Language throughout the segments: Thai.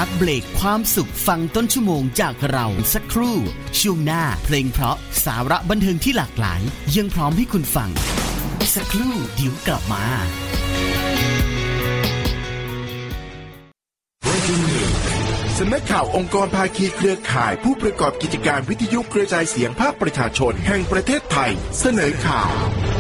พักเบรกความสุขฟังต้นชั่วโมงจากเราสักครู่ช่วงหน้าเพลงเพราะสาระบันเทิงที่หลากหลายยังพร้อมให้คุณฟังสักครู่เดี๋ยวกลับมาสำนักข่าวองค์กรภาคีเครือข่ายผู้ประกอบกิจการวิทยุกระจายเสียงภาคประชาชนแห่งประเทศไทยเสนอข่าว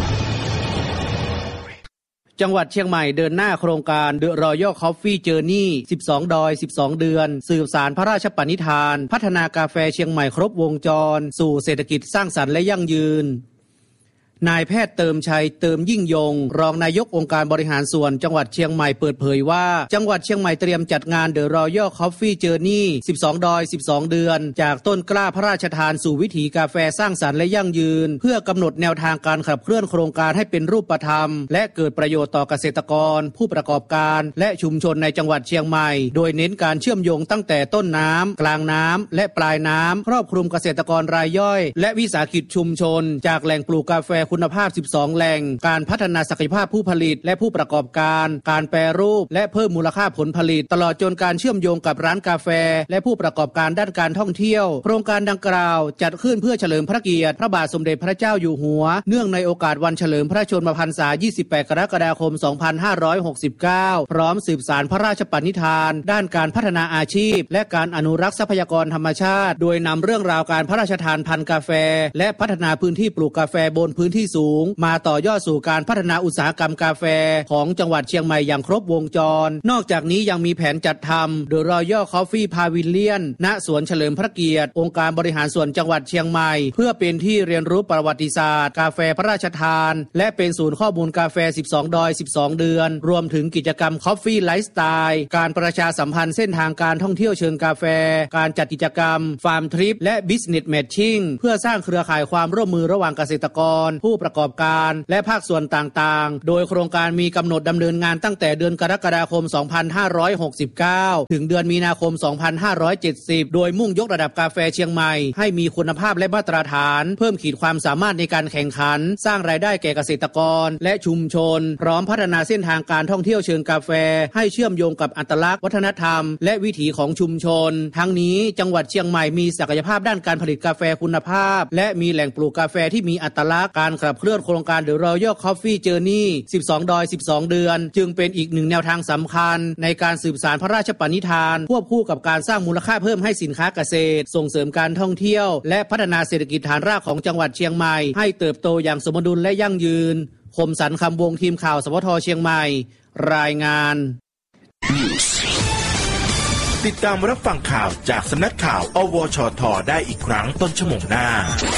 จังหวัดเชียงใหม่เดินหน้าโครงการ The Royal Coffee Journey 12 ดอย 12 เดือนสืบสานพระราชปณิธานพัฒนากาแฟเชียงใหม่ครบวงจรสู่เศรษฐกิจสร้างสรรค์และยั่งยืนนายแพทย์เติมชัยเติมยิ่งยงรองนายกองค์การบริหารส่วนจังหวัดเชียงใหม่เปิดเผยว่าจังหวัดเชียงใหม่เตรียมจัดงาน The Royal Coffee Journey 12 ดอย 12 เดือนจากต้นกล้าพระราชทานสู่วิถีกาแฟสร้างสรรค์และยั่งยืนเพื่อกำหนดแนวทางการขับเคลื่อนโครงการให้เป็นรูปธรรมและเกิดประโยชน์ต่อเกษตรกรผู้ประกอบการและชุมชนในจังหวัดเชียงใหม่โดยเน้นการเชื่อมโยงตั้งแต่ต้นน้ำกลางน้ำและปลายน้ำครอบคลุมเกษตรกรรายย่อยและวิสาหกิจชุมชนจากแหล่งปลูกกาแฟคุณภาพ12แหล่งการพัฒนาศักยภาพผู้ผลิตและผู้ประกอบการการแปรรูปและเพิ่มมูลค่าผลผลิตตลอดจนการเชื่อมโยงกับร้านกาแฟและผู้ประกอบการด้านการท่องเที่ยวโครงการดังกล่าวจัดขึ้นเพื่อเฉลิมพระเกียรติพระบาทสมเด็จพระเจ้าอยู่หัวเนื่องในโอกาสวันเฉลิมพระชนมพรรษา28 กรกฎาคม 2569พร้อมสืบสานพระราชปณิธานด้านการพัฒนาอาชีพและการอนุรักษ์ทรัพยากรธรรมชาติโดยนำเรื่องราวการพระราชทานพันธุ์กาแฟและพัฒนาพื้นที่ปลูกกาแฟบนพื้นที่สูงมาต่อยอดสู่การพัฒนาอุตสาหกรรมกาแฟของจังหวัดเชียงใหม่อย่างครบวงจรนอกจากนี้ยังมีแผนจัดทำ The Royal Coffee Pavilion ณ สวนเฉลิมพระเกียรติองค์การบริหารส่วนจังหวัดเชียงใหม่เพื่อเป็นที่เรียนรู้ประวัติศาสตร์กาแฟพระราชทานและเป็นศูนย์ข้อมูลกาแฟ12 ดอย 12 เดือนรวมถึงกิจกรรม Coffee Lifestyle การประชาสัมพันธ์เส้นทางการท่องเที่ยวเชิงกาแฟการจัดกิจกรรม Farm Trip และ Business Matching เพื่อสร้างเครือข่ายความร่วมมือระหว่างเกษตรกรผู้ประกอบการและภาคส่วนต่างๆโดยโครงการมีกำหนดดำเนินงานตั้งแต่เดือนกรกฎาคม 2569 ถึงเดือนมีนาคม 2570 โดยมุ่งยกระดับกาแฟเชียงใหม่ให้มีคุณภาพและมาตรฐานเพิ่มขีดความสามารถในการแข่งขันสร้างรายได้แก่เกษตรกรและชุมชนพร้อมพัฒนาเส้นทางการท่องเที่ยวเชิงกาแฟให้เชื่อมโยงกับอัตลักษณ์วัฒนธรรมและวิถีของชุมชนทั้งนี้จังหวัดเชียงใหม่มีศักยภาพด้านการผลิตกาแฟคุณภาพและมีแหล่งปลูกกาแฟที่มีอัตลักษณ์การขับเคลื่อนโครงการ The Royal Coffee Journey 12 ดอย 12 เดือนจึงเป็นอีกหนึ่งแนวทางสำคัญในการสืบสานพระราชปณิธานควบคู่กับการสร้างมูลค่าเพิ่มให้สินค้าเกษตรส่งเสริมการท่องเที่ยวและพัฒนาเศรษฐกิจฐานรากของจังหวัดเชียงใหม่ให้เติบโตอย่างสมดุลและยั่งยืนคมสันต์คำวงทีมข่าวสวทเชียงใหม่รายงานติดตามรับฟังข่าวจากสำนักข่าวอวชท.ได้อีกครั้งต้นชั่วโมงหน้า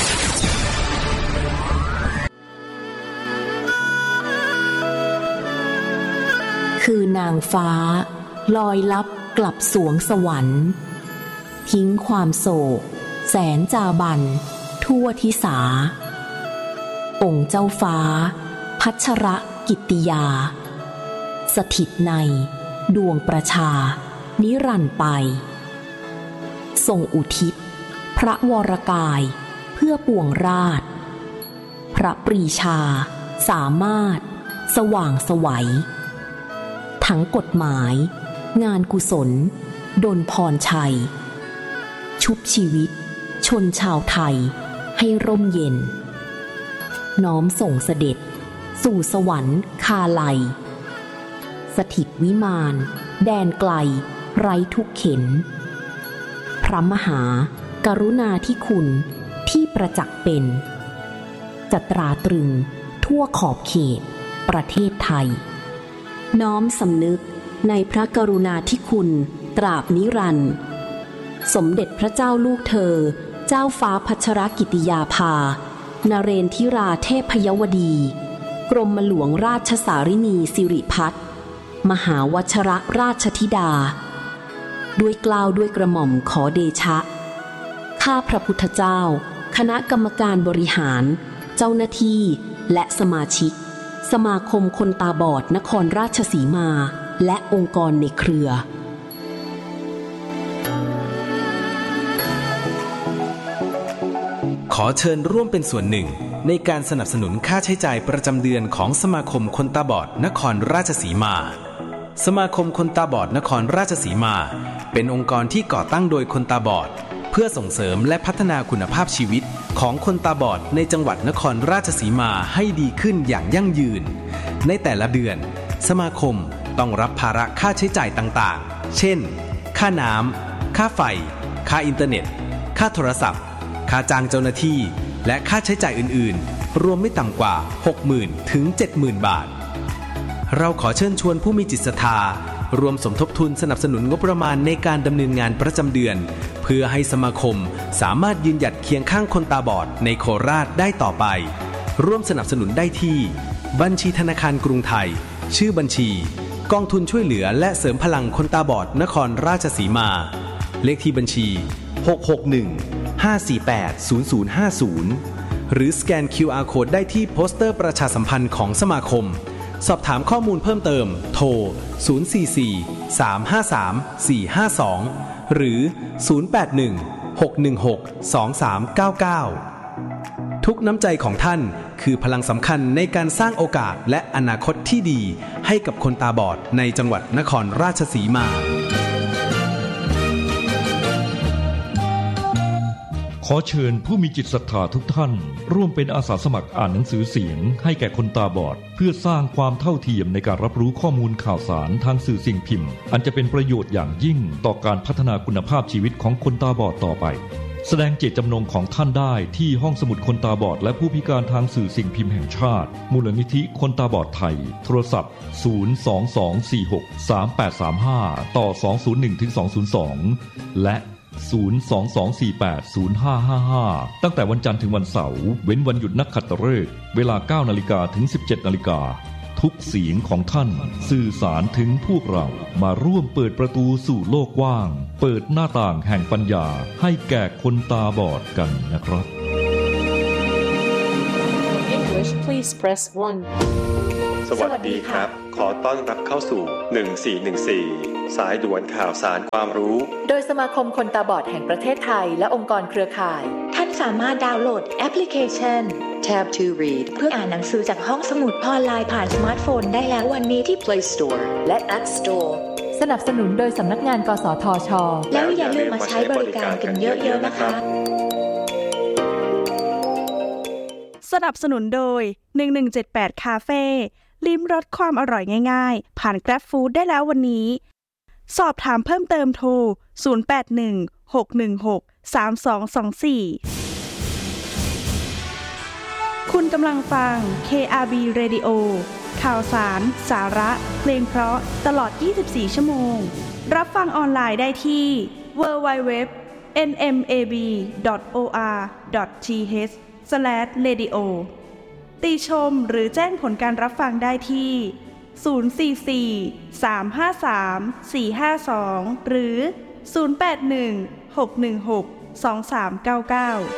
คือนางฟ้าลอยลับกลับสวงสวรรค์ทิ้งความโศกแสนจาบันทั่วทิสาองค์เจ้าฟ้าพัชรกิตติยาสถิตในดวงประชานิรันดร์ไปทรงอุทิศพระวรกายเพื่อปวงราชพระปรีชาสามารถสว่างไสวทั้งกฎหมายงานกุศลดลพรชัยชุบชีวิตชนชาวไทยให้ร่มเย็นน้อมส่งเสด็จสู่สวรรค์คาไลสถิตวิมานแดนไกลไร้ทุกเข็ญพระมหากรุณาธิคุณที่ประจักษ์เป็นจะตราตรึงทั่วขอบเขตประเทศไทยน้อมสำนึกในพระกรุณาธิคุณตราบนิรันดร์สมเด็จพระเจ้าลูกเธอเจ้าฟ้าพัชรกิติยาภานเรนทิราเทพยวดีกรมหลวงราชสารินีสิริพัฒน์มหาวชรราชธิดาด้วยเกล้าด้วยกระหม่อมขอเดชะข้าพระพุทธเจ้าคณะกรรมการบริหารเจ้าหน้าที่และสมาชิกสมาคมคนตาบอดนครราชสีมาและองค์กรในเครือขอเชิญร่วมเป็นส่วนหนึ่งในการสนับสนุนค่าใช้จ่ายประจำเดือนของสมาคมคนตาบอดนครราชสีมาสมาคมคนตาบอดนครราชสีมาเป็นองค์กรที่ก่อตั้งโดยคนตาบอดเพื่อส่งเสริมและพัฒนาคุณภาพชีวิตของคนตาบอดในจังหวัดนครราชสีมาให้ดีขึ้นอย่างยั่งยืนในแต่ละเดือนสมาคมต้องรับภาระค่าใช้จ่ายต่างๆเช่นค่าน้ำค่าไฟค่าอินเทอร์เน็ตค่าโทรศัพท์ค่าจ้างเจ้าหน้าที่และค่าใช้จ่ายอื่นๆรวมไม่ต่ำกว่า 60,000 ถึง 70,000 บาทเราขอเชิญชวนผู้มีจิตศรัทธารวมสมทบทุนสนับสนุนงบประมาณในการดำเนินงานประจำเดือนเพื่อให้สมาคมสามารถยืนหยัดเคียงข้างคนตาบอดในโคราชได้ต่อไปร่วมสนับสนุนได้ที่บัญชีธนาคารกรุงไทยชื่อบัญชีกองทุนช่วยเหลือและเสริมพลังคนตาบอดนครราชสีมาเลขที่บัญชี661-548-0050หรือสแกน QR Code ได้ที่โปสเตอร์ประชาสัมพันธ์ของสมาคมสอบถามข้อมูลเพิ่มเติมโทร044-353-452หรือ081-616-2399ทุกน้ำใจของท่านคือพลังสำคัญในการสร้างโอกาสและอนาคตที่ดีให้กับคนตาบอดในจังหวัดนครราชสีมาขอเชิญผู้มีจิตศรัทธาทุกท่านร่วมเป็นอาสาสมัครอ่านหนังสือเสียงให้แก่คนตาบอดเพื่อสร้างความเท่าเทียมในการรับรู้ข้อมูลข่าวสารทางสื่อสิ่งพิมพ์อันจะเป็นประโยชน์อย่างยิ่งต่อการพัฒนาคุณภาพชีวิตของคนตาบอดต่อไปแสดงเจตจำนงของท่านได้ที่ห้องสมุดคนตาบอดและผู้พิการทางสื่อสิ่งพิมพ์แห่งชาติมูลนิธิคนตาบอดไทยโทรศัพท์022463835ต่อ201-202และ022480555ตั้งแต่วันจันทร์ถึงวันเสาร์เว้นวันหยุดนักขัตฤกษ์เวลา 9:00 นถึง 17:00 นทุกเสียงของท่านสื่อสารถึงพวกเรามาร่วมเปิดประตูสู่โลกกว้างเปิดหน้าต่างแห่งปัญญาให้แก่คนตาบอดกันนะครับ English please press 1 สวัสดีครับขอต้อนรับเข้าสู่1414สายด่วนข่าวสารความรู้โดยสมาคมคนตาบอดแห่งประเทศไทยและองค์กรเครือข่ายท่านสามารถดาวน์โหลดแอปพลิเคชัน Tab to Read เพื่ออ่านหนังสือจากห้องสมุดออนไลน์ผ่านสมาร์ทโฟนได้แล้ววันนี้ที่ Play Store และ App Store สนับสนุนโดยสำนักงานกสทช. แล้วอย่าลืมมาใช้บริการกันเยอะๆนะคะสนับสนุนโดย1178คาเฟ่ลิ้มรสความอร่อยง่ายๆผ่าน Grab Food ได้แล้ววันนี้สอบถามเพิ่มเติมโทร0816163224คุณกำลังฟัง KRB Radio ข่าวสารสาระเพลงเพราะตลอด24ชั่วโมงรับฟังออนไลน์ได้ที่ www.nmab.or.th/radio ติชมหรือแจ้งผลการรับฟังได้ที่044-353-452หรือ081-616-2399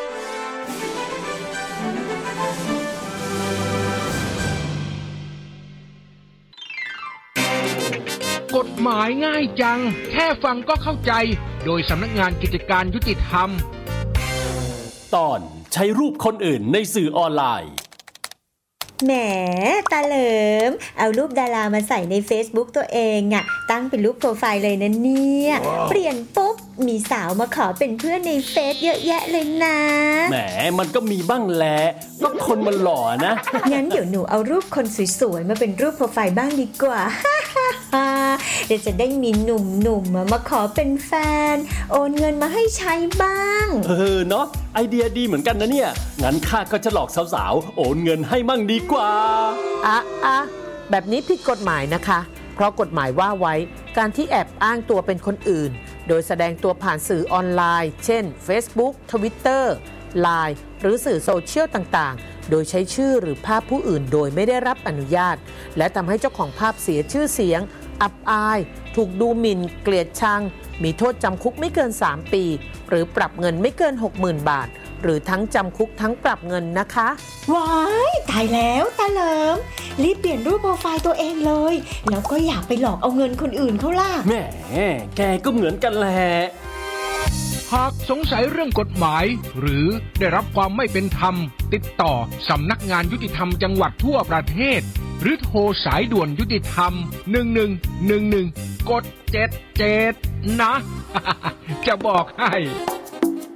กฎหมายง่ายจังแค่ฟังก็เข้าใจโดยสำนักงานกิจการยุติธรรมตอนใช้รูปคนอื่นในสื่อออนไลน์แหมตาเหลิมเอารูปดารามาใส่ใน Facebook ตัวเองอ่ะตั้งเป็นรูปโปรไฟล์เลยนะเนี่ย wow. เปลี่ยนปุ๊บมีสาวมาขอเป็นเพื่อนในเฟซเยอะแยะเลยนะแหมมันก็มีบ้างแหละก็คนมันหล่อนะงั้นเดี๋ยวหนูเอารูปคนสวยๆมาเป็นรูปโปรไฟล์บ้างดีกว่า เดี๋ยวจะได้มีหนุ่มๆมาขอเป็นแฟนโอนเงินมาให้ใช้บ้างเนาะไอเดียดีเหมือนกันนะเนี่ยงั้นข้าก็จะหลอกสาวๆโอนเงินให้มั่งดีกว่าแบบนี้ผิดกฎหมายนะคะเพราะกฎหมายว่าไว้การที่แอบอ้างตัวเป็นคนอื่นโดยแสดงตัวผ่านสื่อออนไลน์เช่น Facebook Twitter LINE หรือสื่อโซเชียลต่างๆโดยใช้ชื่อหรือภาพผู้อื่นโดยไม่ได้รับอนุญาตและทำให้เจ้าของภาพเสียชื่อเสียงอับอายถูกดูหมิ่นเกลียดชังมีโทษจำคุกไม่เกิน3ปีหรือปรับเงินไม่เกิน 60,000 บาทหรือทั้งจำคุกทั้งปรับเงินนะคะว้ายตายแล้วตาเหลิมรีบเปลี่ยนรูปโปรไฟล์ตัวเองเลยแล้วก็อยากไปหลอกเอาเงินคนอื่นเขาล่ะแหมแกก็เหมือนกันแหละหากสงสัยเรื่องกฎหมายหรือได้รับความไม่เป็นธรรมติดต่อสำนักงานยุติธรรมจังหวัดทั่วประเทศหรือโทรสายด่วนยุติธรรม1111กด77นะ จะบอกให้